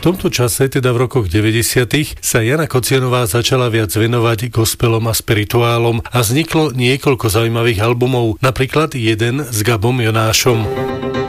V tomto čase, teda v rokoch 90., sa Jana Kocianová začala viac venovať gospelom a spirituálom a vzniklo niekoľko zaujímavých albumov, napríklad jeden s Gabom Jonášom.